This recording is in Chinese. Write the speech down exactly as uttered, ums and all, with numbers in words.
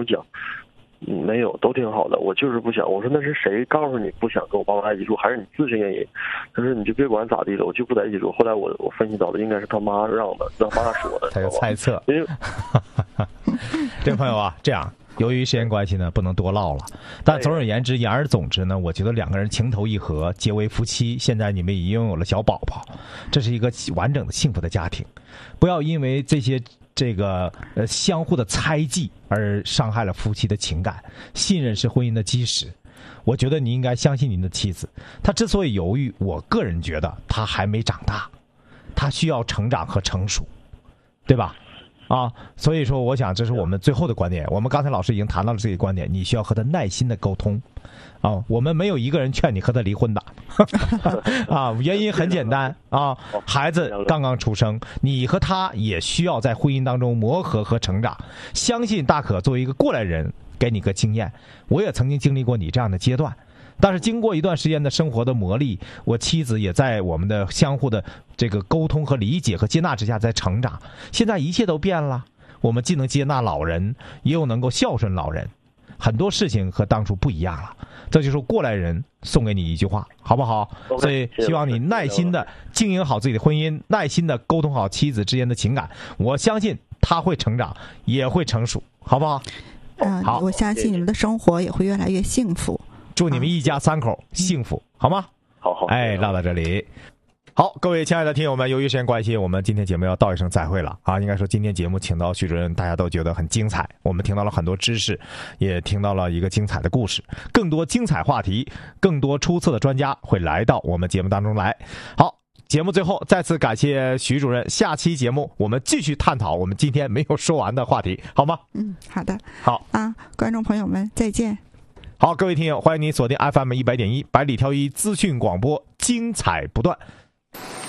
我讲，嗯，没有，都挺好的，我就是不想。我说那是谁告诉你不想跟我爸妈在一起住，还是你自身原因？他说你就别管咋地了，我就不在一起住。后来我我分析到的应该是他妈让的，让妈说的。 他有猜测。 因为这位朋友啊，这样。由于时间关系呢，不能多唠了。但总而言之，言而总之呢，我觉得两个人情投意合，结为夫妻，现在你们已经拥有了小宝宝，这是一个完整的幸福的家庭。不要因为这些这个呃相互的猜忌而伤害了夫妻的情感。信任是婚姻的基石。我觉得你应该相信您的妻子。她之所以犹豫，我个人觉得她还没长大，她需要成长和成熟，对吧？啊，所以说，我想这是我们最后的观点。我们刚才老师已经谈到了这个观点，你需要和他耐心的沟通。啊，我们没有一个人劝你和他离婚的。啊，原因很简单啊，孩子刚刚出生，你和他也需要在婚姻当中磨合和成长。相信大可作为一个过来人，给你个经验。我也曾经经历过你这样的阶段。但是经过一段时间的生活的磨砺，我妻子也在我们的相互的这个沟通和理解和接纳之下在成长。现在一切都变了，我们既能接纳老人，也有能够孝顺老人，很多事情和当初不一样了。这就是过来人送给你一句话，好不好？所以希望你耐心的经营好自己的婚姻，耐心的沟通好妻子之间的情感。我相信他会成长，也会成熟，好不好？ 嗯，好，我相信你们的生活也会越来越幸福。 祝你们一家三口幸福，好吗？ 好好， 哎，唠到这里。好，各位亲爱的听友们，由于时间关系，我们今天节目要道一声再会了啊！应该说，今天节目请到徐主任，大家都觉得很精彩，我们听到了很多知识，也听到了一个精彩的故事。更多精彩话题，更多出色的专家会来到我们节目当中来。好，节目最后再次感谢徐主任，下期节目我们继续探讨我们今天没有说完的话题，好吗？ 嗯，好的。 好啊，观众朋友们，再见。 好，各位听友，欢迎您锁定 F M 一百点一百里挑一资讯广播，精彩不断。